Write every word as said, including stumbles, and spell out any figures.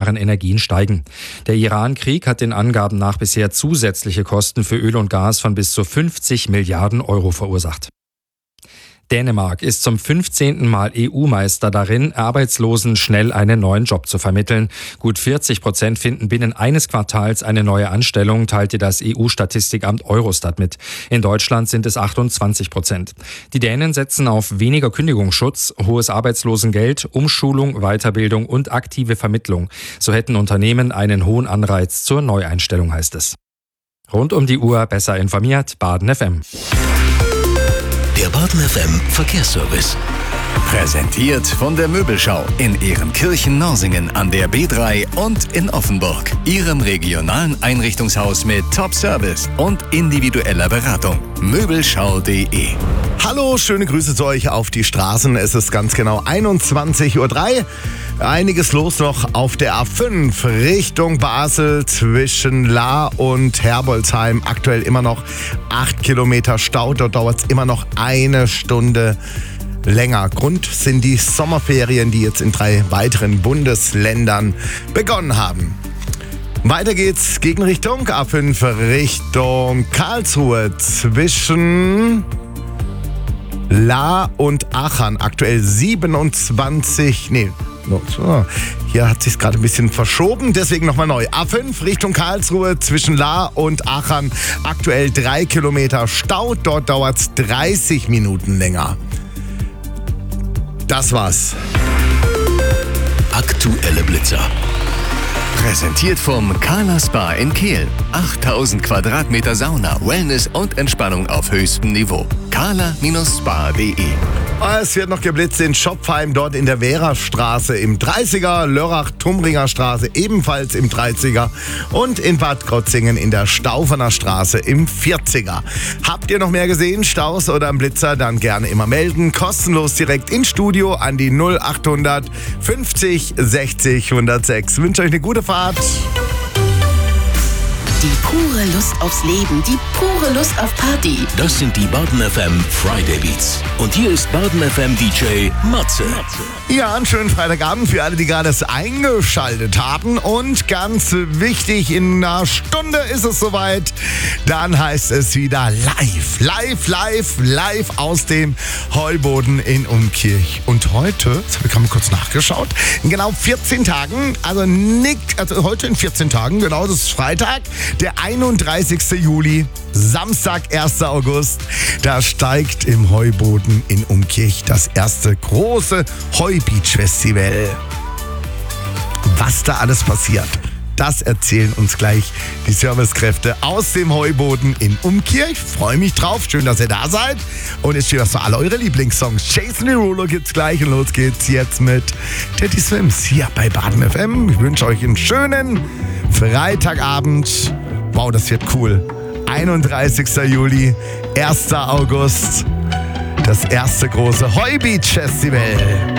erneuerbaren Energien steigen. Der Iran-Krieg hat den Angaben nach bisher zusätzliche Kosten für Öl und Gas von bis zu fünfzig Milliarden Euro verursacht. Dänemark ist zum fünfzehnten Mal E U-Meister darin, Arbeitslosen schnell einen neuen Job zu vermitteln. Gut vierzig Prozent finden binnen eines Quartals eine neue Anstellung, teilte das E U-Statistikamt Eurostat mit. In Deutschland sind es achtundzwanzig Prozent. Die Dänen setzen auf weniger Kündigungsschutz, hohes Arbeitslosengeld, Umschulung, Weiterbildung und aktive Vermittlung. So hätten Unternehmen einen hohen Anreiz zur Neueinstellung, heißt es. Rund um die Uhr besser informiert, Baden F M. Der Baden F M Verkehrsservice. Präsentiert von der Möbelschau in Ehrenkirchen-Norsingen an der B drei und in Offenburg. Ihrem regionalen Einrichtungshaus mit Top-Service und individueller Beratung. Möbelschau punkt de. Hallo, schöne Grüße zu euch auf die Straßen. Es ist ganz genau einundzwanzig Uhr drei. Einiges los noch auf der A fünf Richtung Basel zwischen Lahr und Herbolzheim. Aktuell immer noch acht Kilometer Stau. Dort dauert es immer noch eine Stunde länger. Grund sind die Sommerferien, die jetzt in drei weiteren Bundesländern begonnen haben. Weiter geht's Gegenrichtung A fünf Richtung Karlsruhe zwischen Lahr und Aachen. Aktuell siebenundzwanzig, nee, hier hat sich gerade ein bisschen verschoben, deswegen nochmal neu. A fünf Richtung Karlsruhe zwischen Lahr und Aachen. Aktuell drei Kilometer Stau, dort dauert es dreißig Minuten länger. Das war's. Aktuelle Blitzer. Präsentiert vom Carla Spa in Kehl. achttausend Quadratmeter Sauna, Wellness und Entspannung auf höchstem Niveau. carla Spa punkt de. Es wird noch geblitzt in Schopfheim, dort in der Wehrerstraße im dreißiger, Lörrach-Tumringer Straße ebenfalls im dreißiger und in Bad Krotzingen in der Staufener Straße im vierziger. Habt ihr noch mehr gesehen, Staus oder einen Blitzer, dann gerne immer melden. Kostenlos direkt ins Studio an die null achthundert fünfzig sechzig hundertsechs. Ich wünsche euch eine gute Fahrt. Die pure Lust aufs Leben, die pure Lust auf Party. Das sind die Baden F M Friday Beats. Und hier ist Baden F M D J Matze. Ja, einen schönen Freitagabend für alle, die gerade es eingeschaltet haben. Und ganz wichtig, in einer Stunde ist es soweit. Dann heißt es wieder live, live, live, live aus dem Heuboden in Umkirch. Und heute, jetzt habe ich gerade mal kurz nachgeschaut, in genau vierzehn Tagen, also, nicht, also heute in vierzehn Tagen, genau, das ist Freitag, der einunddreißigster Juli, Samstag, erster August, da steigt im Heuboden in Umkirch das erste große Heubeach-Festival. Was da alles passiert, das erzählen uns gleich die Servicekräfte aus dem Heuboden in Umkirch. Freue mich drauf, schön, dass ihr da seid. Und jetzt steht das für alle eure Lieblingssongs. Jason Derulo gibt's gleich und los geht's jetzt mit Teddy Swims hier bei Baden F M. Ich wünsche euch einen schönen Freitagabend. Wow, das wird cool. einunddreißigster Juli, erster August, das erste große Heubeach-Festival.